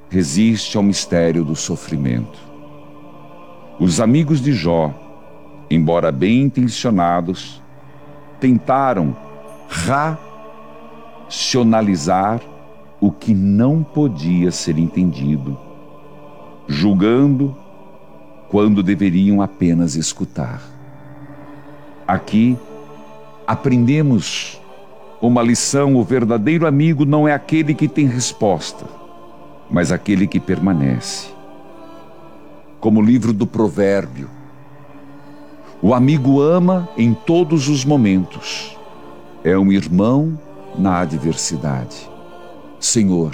resiste ao mistério do sofrimento. Os amigos de Jó, embora bem intencionados, tentaram racionalizar o que não podia ser entendido, julgando quando deveriam apenas escutar. Aqui aprendemos uma lição: o verdadeiro amigo não é aquele que tem resposta, mas aquele que permanece. Como o livro do Provérbio, o amigo ama em todos os momentos, é um irmão na adversidade. Senhor,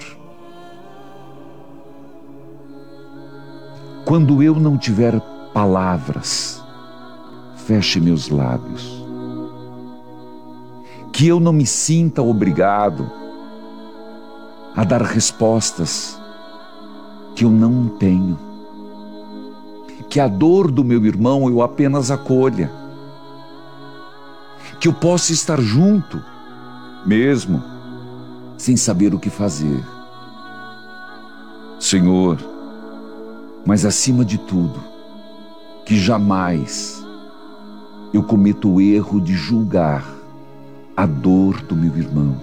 quando eu não tiver palavras, feche meus lábios. Que eu não me sinta obrigado a dar respostas que eu não tenho. Que a dor do meu irmão eu apenas acolha. Que eu possa estar junto, mesmo sem saber o que fazer. Senhor, mas acima de tudo, que jamais eu cometa o erro de julgar a dor do meu irmão,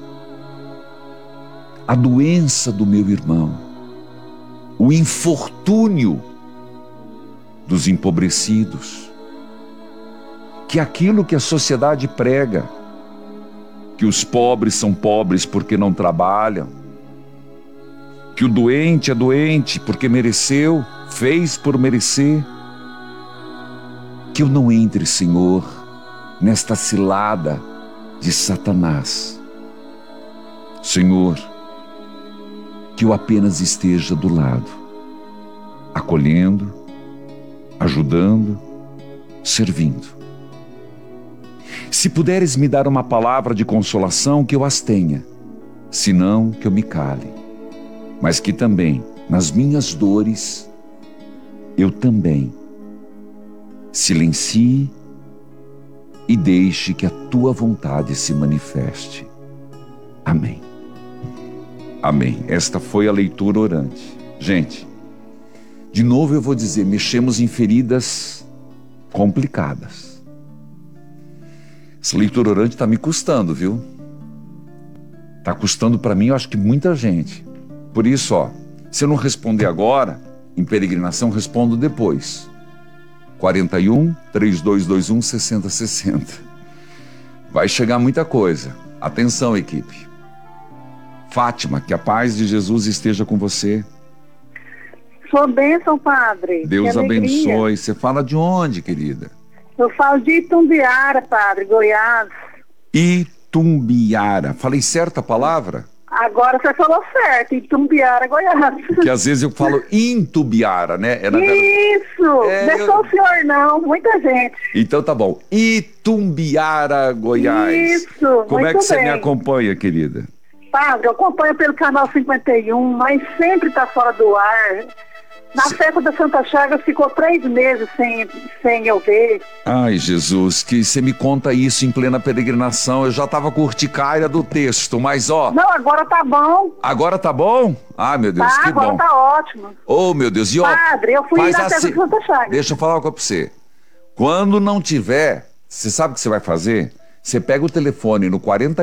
a doença do meu irmão, o infortúnio dos empobrecidos, que aquilo que a sociedade prega, que os pobres são pobres porque não trabalham, que o doente é doente porque mereceu, fez por merecer, que eu não entre, Senhor, nesta cilada de Satanás. Senhor, que eu apenas esteja do lado, acolhendo, ajudando, servindo. Se puderes me dar uma palavra de consolação, que eu as tenha, senão que eu me cale, mas que também, nas minhas dores, eu também silencie e deixe que a tua vontade se manifeste. Amém. Amém. Esta foi a leitura orante. Gente, de novo eu vou dizer, mexemos em feridas complicadas. Essa leitura orante está me custando, viu? Está custando para mim, eu acho que muita gente. Por isso, se eu não responder agora, em peregrinação, respondo depois. 41-3221-6060. Vai chegar muita coisa. Atenção, equipe. Fátima, que a paz de Jesus esteja com você. Sua bênção, padre. Deus abençoe. Você fala de onde, querida? Eu falo de Itumbiara, padre, Goiás. Itumbiara. Falei certa a palavra? Agora você falou certo, Itumbiara, Goiás. Que às vezes eu falo Intubiara, né? Isso! Não é só o senhor não, muita gente. Então tá bom. Itumbiara, Goiás. Isso, como é que você me acompanha, querida? Padre, eu acompanho pelo canal 51, mas sempre está fora do ar. Na festa da Santa Chagas ficou 3 meses sem eu ver. Ai, Jesus, que você me conta isso em plena peregrinação. Eu já estava com urticária do texto, mas Não, agora tá bom. Agora tá bom? Ah, meu Deus, que bom. Agora tá ótimo. Oh, meu Deus. E Padre, eu fui na festa da Santa Chagas. Deixa eu falar uma coisa pra você. Quando não tiver, você sabe o que você vai fazer? Você pega o telefone no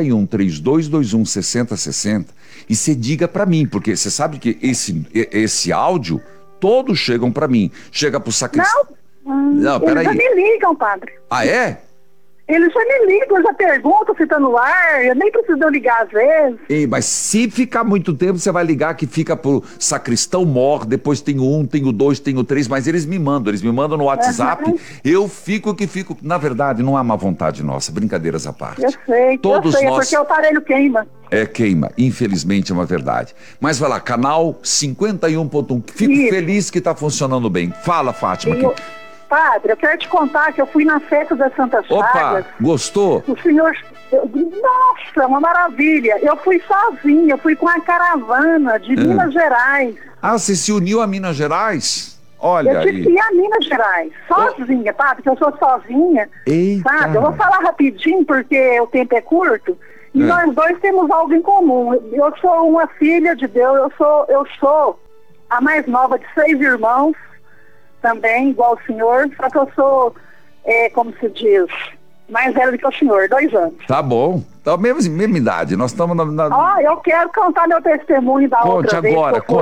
41-3221-6060 e você diga pra mim, porque você sabe que esse áudio... Todos chegam para mim. Chega pro sacristão. Não, peraí. Eles já me ligam, padre. Ah, é? Eles já me ligam, já perguntam se tá no ar. Eu nem preciso ligar às vezes. Mas se ficar muito tempo, você vai ligar que fica pro sacristão mor, depois tem o 1, tem o 2, tem o 3, mas eles me mandam no WhatsApp. Eu fico. Na verdade, não há má vontade nossa, brincadeiras à parte. Eu sei, nós... é porque o aparelho queima. Queima, infelizmente é uma verdade. Mas vai lá, canal 51.1. Fico feliz que tá funcionando bem. Fala, Fátima. Padre, eu quero te contar que eu fui na festa da Santa Chagas. Opa, gostou? O senhor... Nossa, uma maravilha. Eu fui sozinha, eu fui com a caravana de Minas Gerais. Ah, você se uniu a Minas Gerais? Olha eu tive que ir a Minas Gerais, sozinha, padre, porque eu sou sozinha. Eita. Sabe? Eu vou falar rapidinho, porque o tempo é curto. E nós dois temos algo em comum. Eu sou uma filha de Deus, eu sou a mais nova de 6 irmãos, também, igual o senhor, só que eu sou, como se diz, mais velha do que o senhor, 2 anos. Tá bom. Tá mesma idade. Nós estamos na... Eu quero contar meu testemunho da outra vez.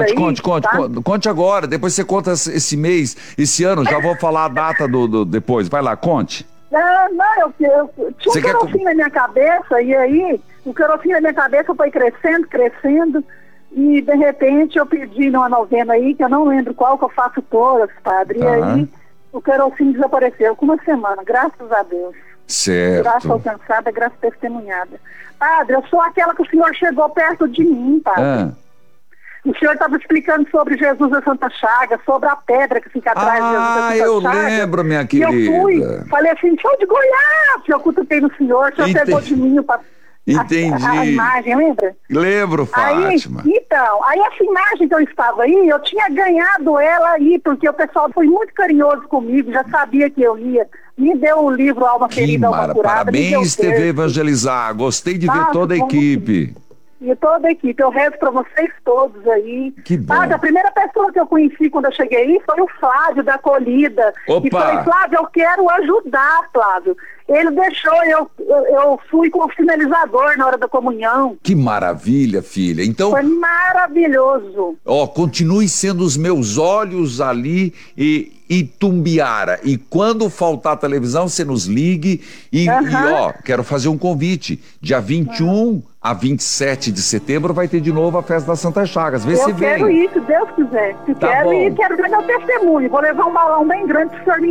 Conte agora. Depois você conta esse mês, esse ano. Já vou falar a data do depois. Vai lá, conte. Eu tinha um carocinho na minha cabeça, e aí o carocinho na minha cabeça foi crescendo, e de repente eu pedi numa novena aí, que eu não lembro qual, que eu faço todas, padre, e aí o carocinho desapareceu com 1 semana, graças a Deus. Certo. Graça alcançada, graça testemunhada. Padre, eu sou aquela que o senhor chegou perto de mim, padre. O senhor estava explicando sobre Jesus da Santa Chaga, sobre a pedra que fica atrás de Jesus da Santa Chaga. Eu lembro, minha querida. E eu falei assim, sou de Goiás, eu cutuquei no senhor, o senhor pegou de mim para... Entendi. A imagem, lembra? Lembro, Fátima. Aí essa imagem que eu estava aí, eu tinha ganhado ela aí, porque o pessoal foi muito carinhoso comigo, já sabia que eu ia. Me deu o livro Alma Ferida, Alma Curada. Parabéns, TV Evangelizar. Gostei de ver toda a equipe. E toda a equipe. Eu rezo para vocês todos aí. Que bom. A primeira pessoa que eu conheci quando eu cheguei aí foi o Flávio, da Acolhida. Opa. E falei, Flávio, eu quero ajudar, Flávio. Ele deixou, eu fui com o finalizador na hora da comunhão. Que maravilha, filha. Então, foi maravilhoso. Continue sendo os meus olhos ali e Itumbiara. E quando faltar a televisão, você nos ligue. Quero fazer um convite. Dia 21 a 27 de setembro vai ter de novo a festa da Santa Chagas. Vê se vem. Eu quero ir, se Deus quiser. Quero dar meu testemunho. Vou levar um balão bem grande para o senhor me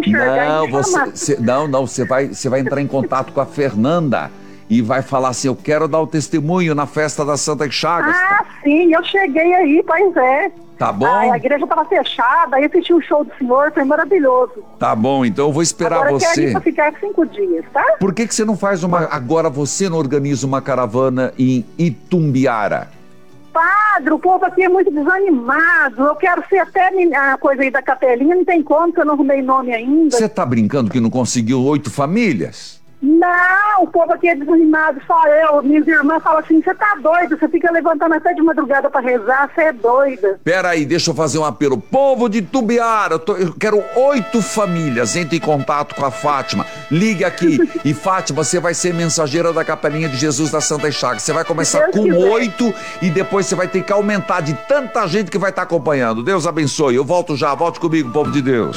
enxergar. Você vai entrar em contato com a Fernanda e vai falar assim, eu quero dar o testemunho na festa da Santa Chagas. Sim, eu cheguei aí, pois é. Tá bom? A igreja estava fechada, aí assisti o show do senhor, foi maravilhoso. Tá bom, então eu vou esperar agora você. Agora eu quero ir para ficar 5 dias, tá? Por que você não faz agora você não organiza uma caravana em Itumbiara? Padre, o povo aqui é muito desanimado, eu quero ser até a coisa aí da capelinha, não tem como, que eu não arrumei nome ainda. Você tá brincando que não conseguiu 8 famílias? Não, o povo aqui é desanimado, só eu. Minhas irmãs falam assim, você tá doido, você fica levantando até de madrugada pra rezar, você é doida. Peraí, deixa eu fazer um apelo. Povo de Itumbiara, eu quero 8 famílias, entre em contato com a Fátima, ligue aqui. E Fátima, você vai ser mensageira da Capelinha de Jesus da Santa Chagas. Você vai começar com 8 e depois você vai ter que aumentar de tanta gente que vai estar acompanhando. Deus abençoe, eu volto já, volte comigo, povo de Deus.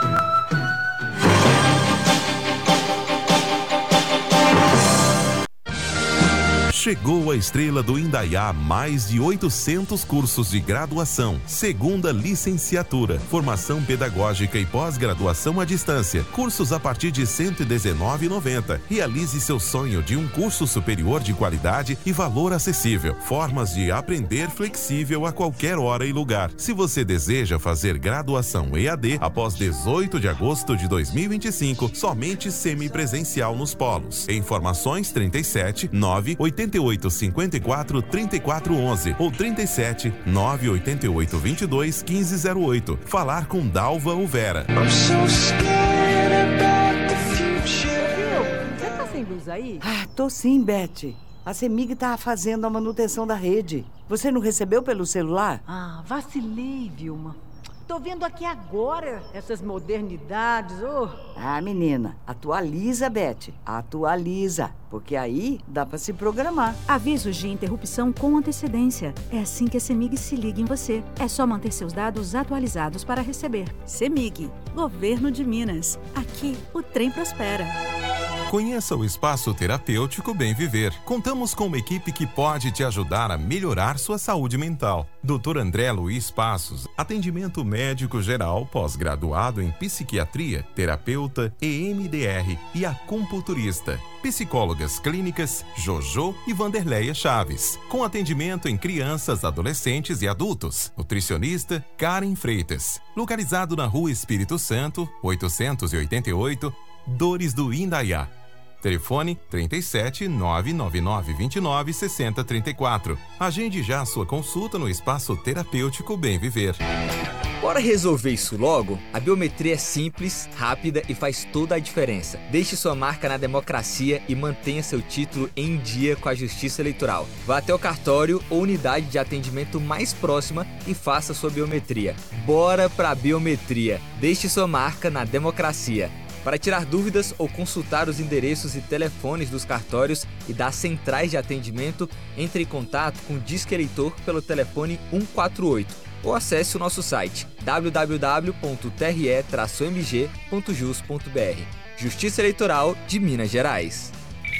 Chegou a estrela do Indaiá, mais de 800 cursos de graduação, segunda licenciatura, formação pedagógica e pós-graduação à distância, cursos a partir de R$ 119,90. Realize seu sonho de um curso superior de qualidade e valor acessível. Formas de aprender flexível a qualquer hora e lugar. Se você deseja fazer graduação EAD após 18 de agosto de 2025, somente semipresencial nos polos. Informações 37 988 54 34 11 ou 37 988 22 1508. Falar com Dalva ou Vera. Você tá sem luz aí? Tô sim, Beth. A CEMIG tá fazendo a manutenção da rede. Você não recebeu pelo celular? Vacilei, Vilma. Tô vendo aqui agora essas modernidades, menina, atualiza, Beth. Atualiza, porque aí dá pra se programar. Avisos de interrupção com antecedência. É assim que a CEMIG se liga em você. É só manter seus dados atualizados para receber. CEMIG, Governo de Minas. Aqui, o trem prospera. Conheça o Espaço Terapêutico Bem Viver. Contamos com uma equipe que pode te ajudar a melhorar sua saúde mental. Dr. André Luiz Passos, atendimento médico geral, pós-graduado em psiquiatria, terapeuta, EMDR e acupunturista. Psicólogas clínicas Jojo e Vanderleia Chaves, com atendimento em crianças, adolescentes e adultos. Nutricionista Karen Freitas, localizado na Rua Espírito Santo, 888, Dores do Indaiá. Telefone 37 999 29 6034. Agende já a sua consulta no Espaço Terapêutico Bem Viver. Bora resolver isso logo? A biometria é simples, rápida e faz toda a diferença. Deixe sua marca na democracia e mantenha seu título em dia com a Justiça Eleitoral. Vá até o cartório ou unidade de atendimento mais próxima e faça sua biometria. Bora pra biometria. Deixe sua marca na democracia. Para tirar dúvidas ou consultar os endereços e telefones dos cartórios e das centrais de atendimento, entre em contato com o Disque Eleitor pelo telefone 148 ou acesse o nosso site www.tre-mg.jus.br. Justiça Eleitoral de Minas Gerais.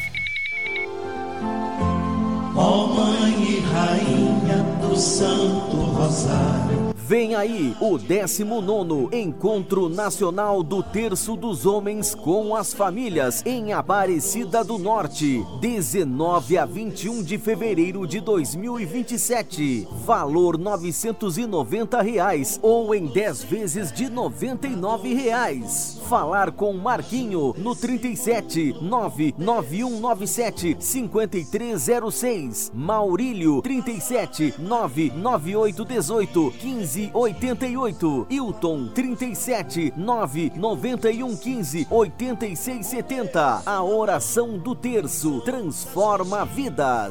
Ó Mãe e Rainha do Santo Rosário. Vem aí o 19º Encontro Nacional do Terço dos Homens com as Famílias em Aparecida do Norte, 19 a 21 de fevereiro de 2027. Valor R$ 990 ou em 10 vezes de R$ 99. Falar com Marquinho no 37 99197 5306. Maurílio 37 99818 1588. Hilton 37 99115 8670. A oração do terço transforma vidas.